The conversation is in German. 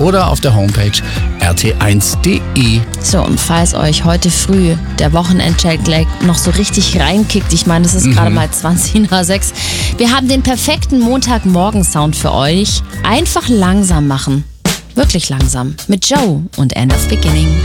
oder auf der Homepage rt1.de. So, und falls euch heute früh der Wochenend-Jetlag noch so richtig reinkickt, ich meine, es ist gerade mal 20 nach 6, wir haben den perfekten Montagmorgen-Sound für euch. Einfach langsam machen. Wirklich langsam. Mit Joe und End of Beginning.